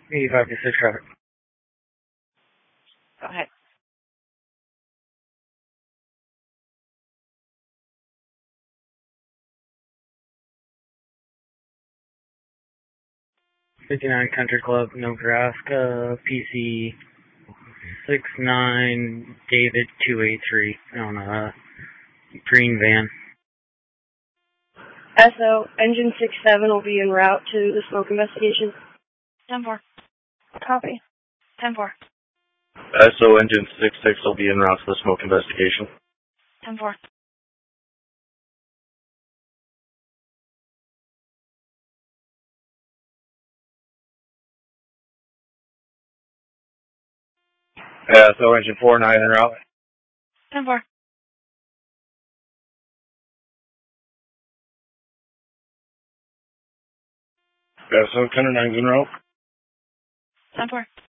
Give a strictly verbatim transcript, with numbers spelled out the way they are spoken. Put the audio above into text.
eighty-five to six traffic. Go ahead. fifty-nine Country Club, Nebraska, P C six nine David two eight three on a green van. S O, engine six seven will be en route to the smoke investigation. ten four. Copy. ten four. S O, engine six six will be en route to the smoke investigation. ten four. S O, engine four nine en route. ten four. S O, Thunder nine's en route. ten four.